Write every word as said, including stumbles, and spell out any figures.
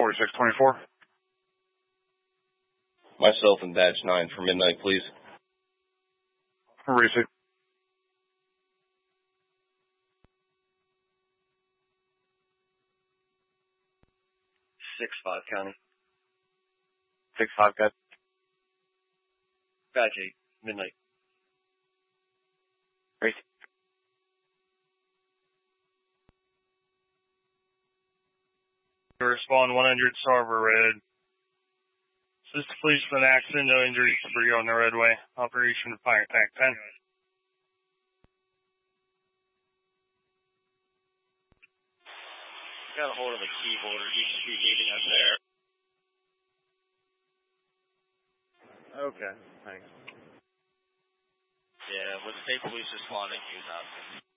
forty-six twenty-four. Myself and badge nine for midnight, please. Receive. six five County. six five, good. Badge eight, midnight. Receive. Respond one hundred Sarver Red. Assist the police with an accident, no injuries, debris on the roadway. Operation Fire Pack ten. Got a hold of a key holder. He should be meeting us there. Okay, thanks. Yeah, with state police responding, he was out.